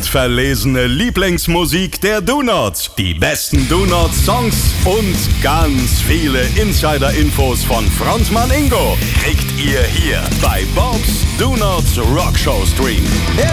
handverlesene Lieblingsmusik der Donuts, die besten Donuts-Songs und ganz viele Insider-Infos von Frontmann Ingo kriegt ihr hier bei Bob's Donuts Rockshow Stream.